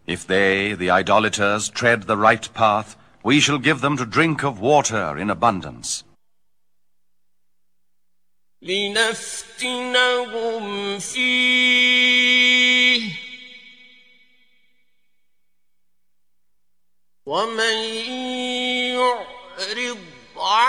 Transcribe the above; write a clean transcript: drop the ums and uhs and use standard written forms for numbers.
If they, the idolaters, tread the right path, we shall give them to drink of water in abundance. لنفتنهم فيه ومن يعرض